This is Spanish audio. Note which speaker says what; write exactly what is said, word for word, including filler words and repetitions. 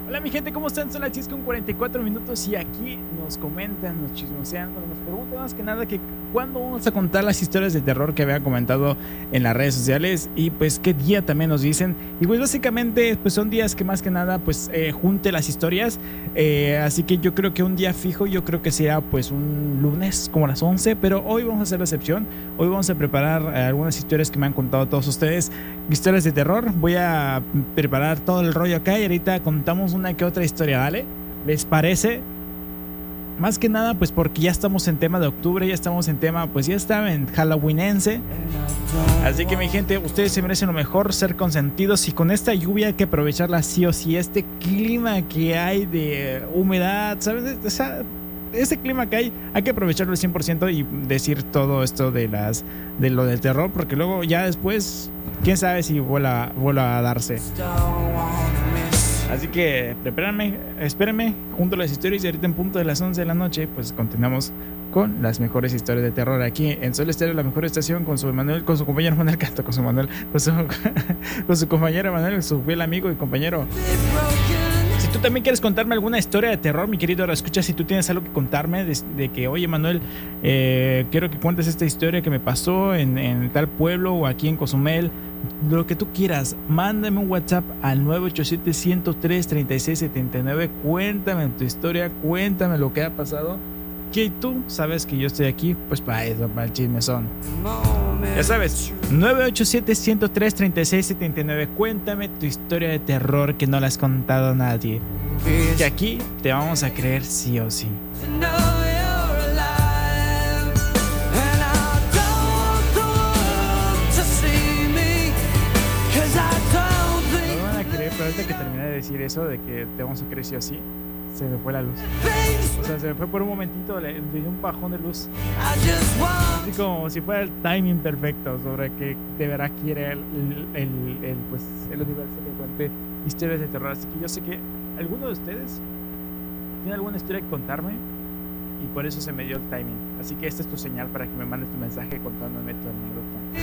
Speaker 1: Hola mi gente, ¿cómo están? Son las diez con cuarenta y cuatro minutos y aquí nos comentan, nos chismosean, nos preguntan más que nada que cuándo vamos a contar las historias de terror que había comentado en las redes sociales y pues qué día también nos dicen. Y pues básicamente pues son días que más que nada pues eh, junte las historias, eh, así que yo creo que un día fijo, yo creo que será pues un lunes como a las once, pero hoy vamos a hacer la excepción. Hoy vamos a preparar eh, algunas historias que me han contado todos ustedes, historias de terror. Voy a preparar todo el rollo acá y ahorita contamos una que otra historia, ¿vale? ¿Les parece? Más que nada pues porque ya estamos en tema de octubre, ya estamos en tema, pues ya está en halloweenense. Así que mi gente, ustedes se merecen lo mejor, ser consentidos, y con esta lluvia hay que aprovecharla sí o sí. Este clima que hay de humedad, ¿sabes? O sea, este clima que hay, hay que aprovecharlo al cien por ciento y decir todo esto de las de lo del terror, porque luego ya después, quién sabe si vuelva, vuelva a darse. Así que prepárenme, espérenme junto a las historias y ahorita en punto de las once de la noche pues continuamos con las mejores historias de terror aquí en Sol Estéreo, la mejor estación, con su Emanuel, con su compañero Manuel Canto, con su Manuel, con su, con su compañero Manuel, su fiel amigo y compañero. Si tú también quieres contarme alguna historia de terror, mi querido ahora escucha, si tú tienes algo que contarme de, de que, oye Manuel, eh, quiero que cuentes esta historia que me pasó en, en tal pueblo o aquí en Cozumel, lo que tú quieras, mándame un WhatsApp al nueve ocho siete, uno cero tres, tres seis siete nueve. Cuéntame tu historia, cuéntame lo que ha pasado, que tú sabes que yo estoy aquí pues para eso, para el chismezón. Ya sabes, nueve ocho siete, uno cero tres, tres seis siete nueve. Cuéntame tu historia de terror que no la has contado a nadie, que aquí te vamos a creer sí o sí. Pero ahorita que terminé de decir eso, de que te vamos a creer sí o sí, se me fue la luz. O sea, se me fue por un momentito, le di un bajón de luz. Así como si fuera el timing perfecto sobre que de verdad quiere el, el, el, el, pues, el universo que cuente historias de terror. Así que yo sé que alguno de ustedes tiene alguna historia que contarme y por eso se me dio el timing. Así que esta es tu señal para que me mandes tu mensaje contándome tu anécdota.